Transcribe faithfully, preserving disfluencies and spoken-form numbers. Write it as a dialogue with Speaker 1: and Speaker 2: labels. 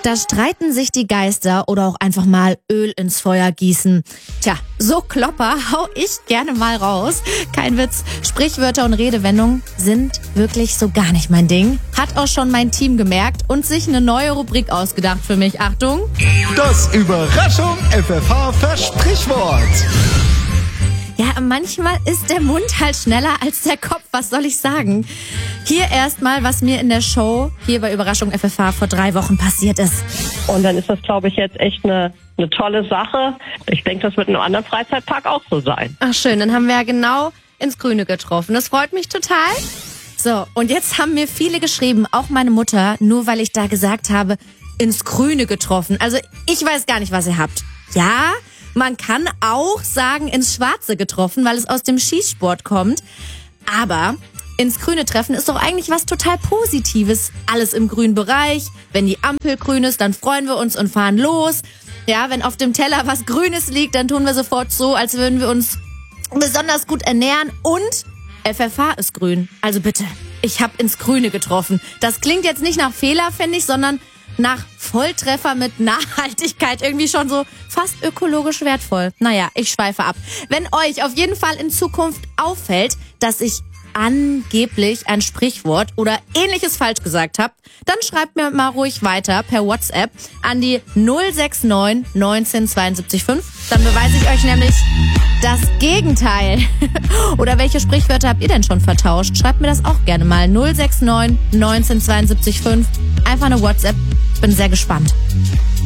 Speaker 1: Da streiten sich die Geister oder auch einfach mal Öl ins Feuer gießen. Tja, so Klopper hau ich gerne mal raus. Kein Witz, Sprichwörter und Redewendungen sind wirklich so gar nicht mein Ding. Hat auch schon mein Team gemerkt und sich eine neue Rubrik ausgedacht für mich. Achtung!
Speaker 2: Das Überraschung F F H-Versprichwort.
Speaker 1: Ja, manchmal ist der Mund halt schneller als der Kopf, was soll ich sagen? Hier erstmal, was mir in der Show, hier bei Überraschung F F H vor drei Wochen passiert ist.
Speaker 3: Und dann ist das, glaube ich, jetzt echt eine, eine tolle Sache. Ich denke, das wird in einem anderen Freizeitpark auch so sein.
Speaker 1: Ach schön, dann haben wir ja genau ins Grüne getroffen. Das freut mich total. So, und jetzt haben mir viele geschrieben, auch meine Mutter, nur weil ich da gesagt habe, ins Grüne getroffen. Also ich weiß gar nicht, was ihr habt. Ja, man kann auch sagen, ins Schwarze getroffen, weil es aus dem Schießsport kommt. Aber ins Grüne treffen ist doch eigentlich was total Positives. Alles im grünen Bereich. Wenn die Ampel grün ist, dann freuen wir uns und fahren los. Ja, wenn auf dem Teller was Grünes liegt, dann tun wir sofort so, als würden wir uns besonders gut ernähren. Und F F H ist grün. Also bitte, ich habe ins Grüne getroffen. Das klingt jetzt nicht nach Fehler, finde ich, sondern nach Volltreffer mit Nachhaltigkeit, irgendwie schon so fast ökologisch wertvoll. Naja, ich schweife ab. Wenn euch auf jeden Fall in Zukunft auffällt, dass ich angeblich ein Sprichwort oder ähnliches falsch gesagt habt, dann schreibt mir mal ruhig weiter per WhatsApp an die null sechs neun neunzehn zweiundsiebzig fünf. Dann beweise ich euch nämlich das Gegenteil. Oder welche Sprichwörter habt ihr denn schon vertauscht? Schreibt mir das auch gerne mal. null sechs neun neunzehn zweiundsiebzig fünf. Einfach eine WhatsApp. Bin sehr gespannt.